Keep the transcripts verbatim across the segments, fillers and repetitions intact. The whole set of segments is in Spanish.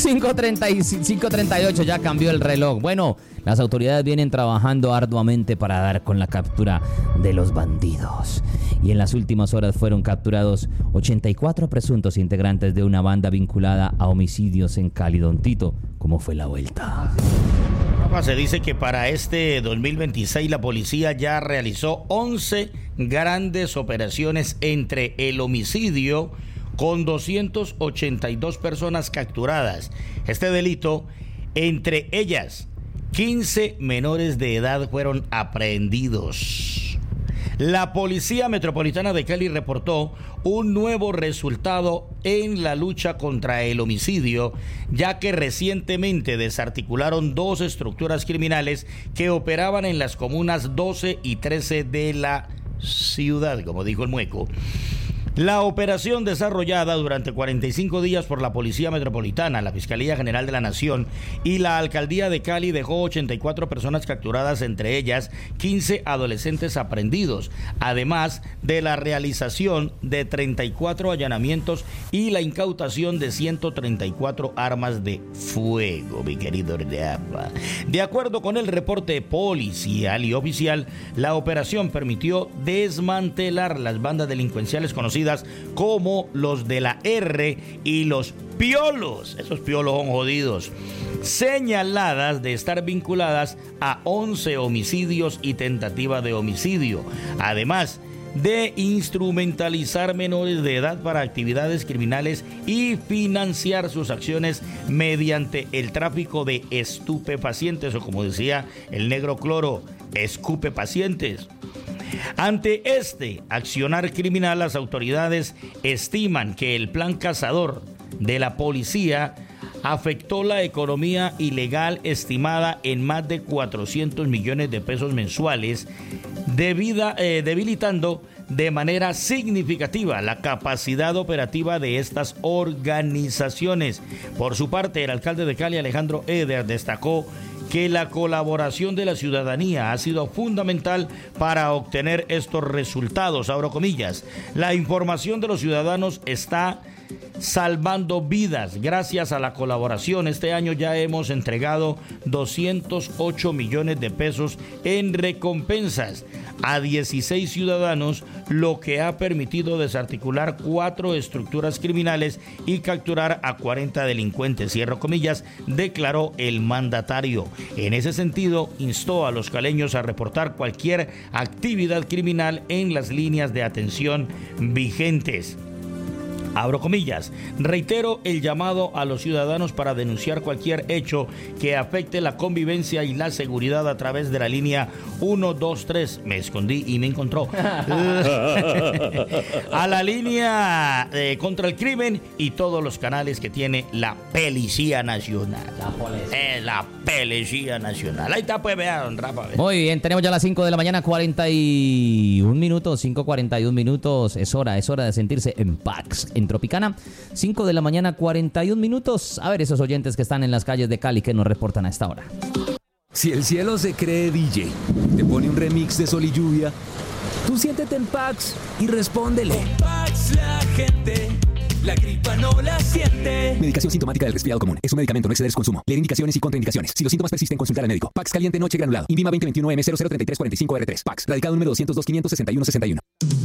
cinco treinta y ocho, ya cambió el reloj. Bueno, las autoridades vienen trabajando arduamente para dar con la captura de los bandidos. Y en las últimas horas fueron capturados ochenta y cuatro presuntos integrantes de una banda vinculada a homicidios en Cali. Don Tito, ¿cómo fue la vuelta? Se dice que para este dos mil veintiséis la policía ya realizó once grandes operaciones entre el homicidio, con doscientas ochenta y dos personas capturadas. Este delito, entre ellas quince menores de edad, fueron aprehendidos. La Policía Metropolitana de Cali reportó un nuevo resultado en la lucha contra el homicidio, ya que recientemente desarticularon dos estructuras criminales que operaban en las comunas doce y trece de la ciudad, como dijo el Mueco. La operación, desarrollada durante cuarenta y cinco días por la Policía Metropolitana, la Fiscalía General de la Nación y la Alcaldía de Cali, dejó ochenta y cuatro personas capturadas, entre ellas quince adolescentes aprehendidos, además de la realización de treinta y cuatro allanamientos y la incautación de ciento treinta y cuatro armas de fuego, mi querido Rafa. De acuerdo con el reporte policial y oficial, la operación permitió desmantelar las bandas delincuenciales conocidas como los de la R y los piolos, esos piolos son jodidos, señaladas de estar vinculadas a once homicidios y tentativa de homicidio, además de instrumentalizar menores de edad para actividades criminales y financiar sus acciones mediante el tráfico de estupefacientes, o como decía el negro Cloro, escupepacientes. Ante este accionar criminal, las autoridades estiman que el plan cazador de la policía afectó la economía ilegal, estimada en más de cuatrocientos millones de pesos mensuales, debida, eh, debilitando de manera significativa la capacidad operativa de estas organizaciones. Por su parte, el alcalde de Cali, Alejandro Eder, destacó que la colaboración de la ciudadanía ha sido fundamental para obtener estos resultados. Abro comillas, la información de los ciudadanos está salvando vidas. Gracias a la colaboración, este año ya hemos entregado doscientos ocho millones de pesos en recompensas a dieciséis ciudadanos, lo que ha permitido desarticular cuatro estructuras criminales y capturar a cuarenta delincuentes, cierro comillas, declaró el mandatario. En ese sentido, instó a los caleños a reportar cualquier actividad criminal en las líneas de atención vigentes. Abro comillas, reitero el llamado a los ciudadanos para denunciar cualquier hecho que afecte la convivencia y la seguridad a través de la línea uno dos tres. Me escondí y me encontró. A la línea eh, contra el crimen y todos los canales que tiene la Policía Nacional. La Policía. Eh, la Policía Nacional. Ahí está, pues, vea, don Rafa. Ve. Muy bien, tenemos ya las cinco de la mañana, cuarenta y un minutos, cinco cuarenta y un minutos. Es hora, es hora de sentirse en Pax, en Tropicana, cinco de la mañana, cuarenta y un minutos. A ver esos oyentes que están en las calles de Cali que nos reportan a esta hora. Si el cielo se cree D J, te pone un remix de Sol y Lluvia, tú siéntete en Pax y respóndele. En Pax la gente, la gripa no la siente. Medicación sintomática del resfriado común. Es un medicamento, no exceder su consumo. Leer indicaciones y contraindicaciones. Si los síntomas persisten, consultar al médico. Pax caliente noche granulado. Invima veinte veintiuno M cero cero treinta y tres cuarenta y cinco R tres. Pax. Radicado número doscientos dos quinientos sesenta y uno sesenta y uno.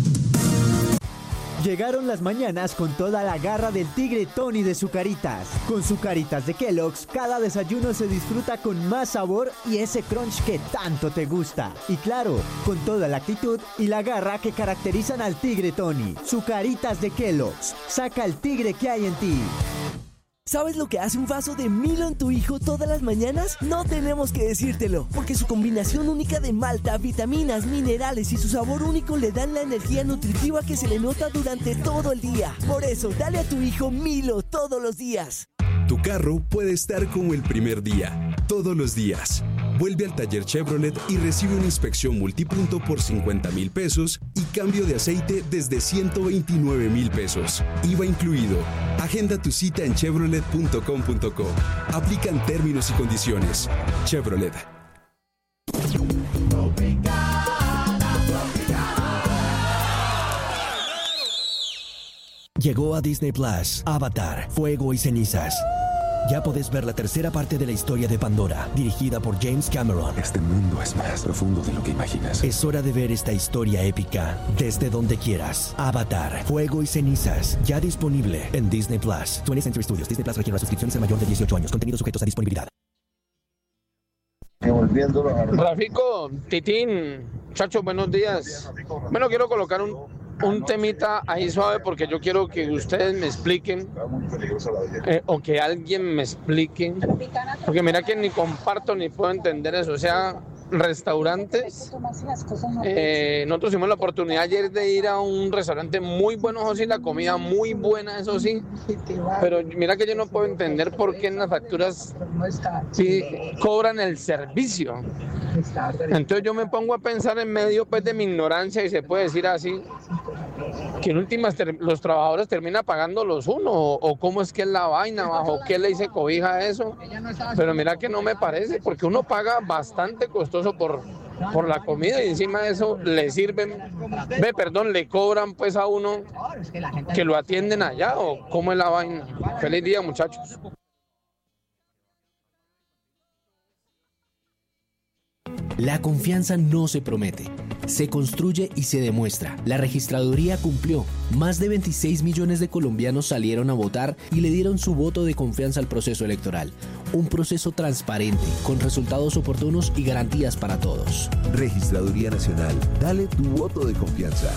Llegaron las mañanas con toda la garra del tigre Tony de Zucaritas. Con Zucaritas de Kellogg's, cada desayuno se disfruta con más sabor y ese crunch que tanto te gusta. Y claro, con toda la actitud y la garra que caracterizan al tigre Tony. Zucaritas de Kellogg's. Saca el tigre que hay en ti. ¿Sabes lo que hace un vaso de Milo en tu hijo todas las mañanas? No tenemos que decírtelo, porque su combinación única de malta, vitaminas, minerales y su sabor único le dan la energía nutritiva que se le nota durante todo el día. Por eso, dale a tu hijo Milo todos los días. Tu carro puede estar como el primer día, todos los días. Vuelve al taller Chevrolet y recibe una inspección multipunto por cincuenta mil pesos y cambio de aceite desde ciento veintinueve mil pesos. I V A incluido. Agenda tu cita en chevrolet punto com punto co. Aplican términos y condiciones. Chevrolet. Llegó a Disney Plus, Avatar, Fuego y Cenizas. Ya podés ver la tercera parte de la historia de Pandora, dirigida por James Cameron. Este mundo es más profundo de lo que imaginas. Es hora de ver esta historia épica desde donde quieras. Avatar, Fuego y Cenizas, ya disponible en Disney Plus. twentieth Century Studios. Disney Plus requiere una suscripción y ser mayor de dieciocho años. Contenidos sujetos a disponibilidad. Rafico, Titín, muchachos, buenos días. Bueno, quiero colocar un, un temita ahí suave porque yo quiero que ustedes me expliquen eh, o que alguien me explique, porque mira que ni comparto ni puedo entender eso. O sea, restaurantes, eh, nosotros tuvimos la oportunidad ayer de ir a un restaurante muy bueno, José, la comida muy buena, eso sí, pero mira que yo no puedo entender por qué en las facturas sí, cobran el servicio. Entonces yo me pongo a pensar en medio pues de mi ignorancia, y se puede decir así, que en últimas ter- los trabajadores terminan pagando los uno, o, o cómo es que es la vaina, bajo qué ley se cobija eso. Pero mira que no me parece, porque uno paga bastante costoso por, por la comida, y encima de eso le sirven, ve, perdón, le cobran pues a uno que lo atienden allá, o cómo es la vaina. Feliz día, muchachos. La confianza no se promete, se construye y se demuestra. La registraduría cumplió. Más de veintiséis millones de colombianos salieron a votar y le dieron su voto de confianza al proceso electoral. Un proceso transparente, con resultados oportunos y garantías para todos. Registraduría Nacional, dale tu voto de confianza.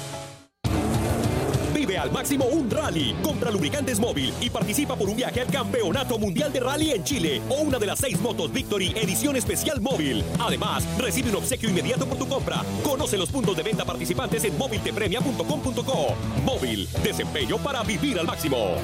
Vive al máximo un rally. Compra lubricantes Móvil y participa por un viaje al Campeonato Mundial de Rally en Chile o una de las seis motos Victory Edición Especial Móvil. Además, recibe un obsequio inmediato por tu compra. Conoce los puntos de venta participantes en móvil te premia punto com punto co. Móvil, desempeño para vivir al máximo.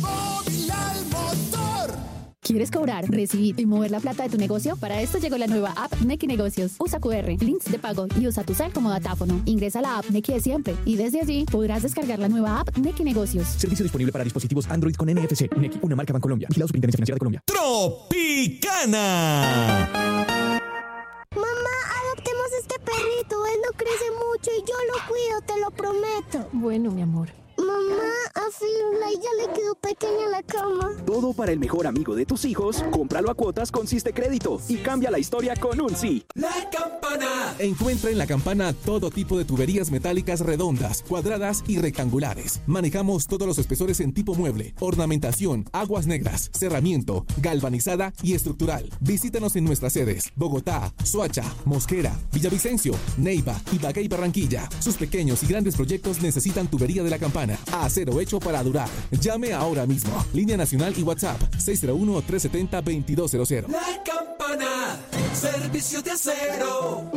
¿Quieres cobrar, recibir y mover la plata de tu negocio? Para esto llegó la nueva app Nequi Negocios. Usa cu erre, links de pago y usa tu cel como datáfono. Ingresa a la app Nequi de siempre y desde allí podrás descargar la nueva app Nequi Negocios. Servicio disponible para dispositivos Android con N F C. Nequi, una marca Bancolombia. Vigilado Superintendencia Financiera de Colombia. Tropicana. Mamá, adoptemos este perrito. Él no crece mucho y yo lo cuido, te lo prometo. Bueno, mi amor. Mamá, a Firulai ya le quedó pequeña la cama. Todo para el mejor amigo de tus hijos. Cómpralo a cuotas con Siste Crédito y cambia la historia con un sí. La Campana. Encuentra en La Campana todo tipo de tuberías metálicas redondas, cuadradas y rectangulares. Manejamos todos los espesores en tipo mueble, ornamentación, aguas negras, cerramiento, galvanizada y estructural. Visítanos en nuestras sedes: Bogotá, Soacha, Mosquera, Villavicencio, Neiva, Ibagué y Barranquilla. Sus pequeños y grandes proyectos necesitan tubería de La Campana. Acero hecho para durar. Llame ahora mismo. Línea nacional y WhatsApp seis cero uno, tres siete cero, dos dos cero cero. La Campana, servicio de acero.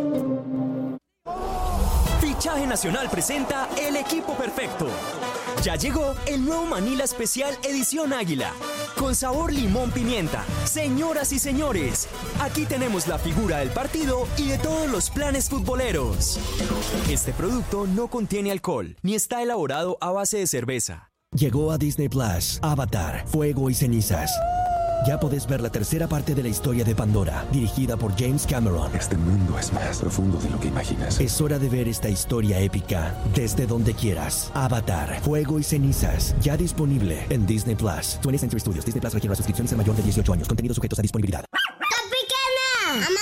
Fichaje Nacional presenta El Equipo Perfecto. Ya llegó el nuevo Manila Especial Edición Águila, con sabor limón pimienta. Señoras y señores, aquí tenemos la figura del partido y de todos los planes futboleros. Este producto no contiene alcohol, ni está elaborado a base de cerveza. Llegó a Disney Plus, Avatar, Fuego y Cenizas. Ya podés ver la tercera parte de la historia de Pandora, dirigida por James Cameron. Este mundo es más profundo de lo que imaginas. Es hora de ver esta historia épica desde donde quieras. Avatar, Fuego y Cenizas, ya disponible en Disney Plus. twentieth Century Studios. Disney Plus requiere una suscripción y ser mayor de dieciocho años. Contenidos sujetos a disponibilidad. ¡Tropicana! ¡Mamá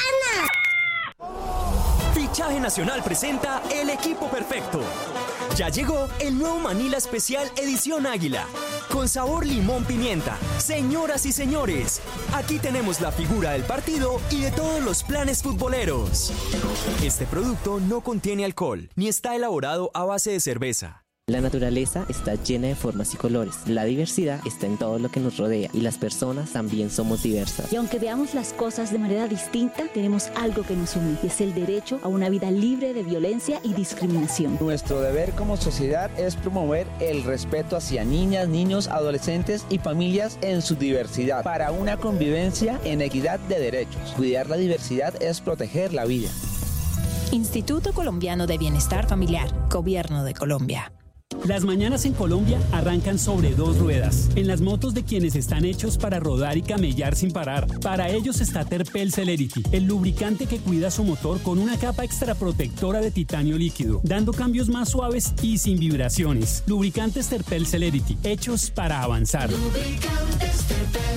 Macana! Fichaje Nacional presenta El Equipo Perfecto. Ya llegó el nuevo Manila Especial Edición Águila, con sabor limón pimienta. Señoras y señores, aquí tenemos la figura del partido y de todos los planes futboleros. Este producto no contiene alcohol, ni está elaborado a base de cerveza. La naturaleza está llena de formas y colores. La diversidad está en todo lo que nos rodea y las personas también somos diversas. Y aunque veamos las cosas de manera distinta, tenemos algo que nos une, y es el derecho a una vida libre de violencia y discriminación. Nuestro deber como sociedad es promover el respeto hacia niñas, niños, adolescentes y familias en su diversidad para una convivencia en equidad de derechos. Cuidar la diversidad es proteger la vida. Instituto Colombiano de Bienestar Familiar, Gobierno de Colombia. Las mañanas en Colombia arrancan sobre dos ruedas, en las motos de quienes están hechos para rodar y camellar sin parar. Para ellos está Terpel Celerity, el lubricante que cuida su motor con una capa extra protectora de titanio líquido, dando cambios más suaves y sin vibraciones. Lubricantes Terpel Celerity, hechos para avanzar. Lubricantes Terpel.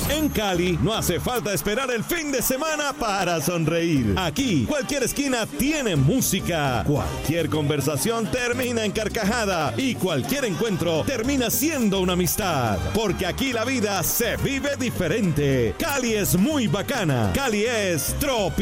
En Cali no hace falta esperar el fin de semana para sonreír. Aquí, cualquier esquina tiene música. Cualquier conversación termina en carcajada y cualquier encuentro termina siendo una amistad. Porque aquí la vida se vive diferente. Cali es muy bacana. Cali es tropical.